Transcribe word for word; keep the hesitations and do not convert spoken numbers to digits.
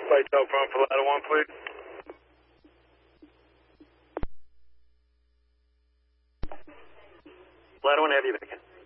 Flight telephone for ladder one, please. Ladder one, have you back in.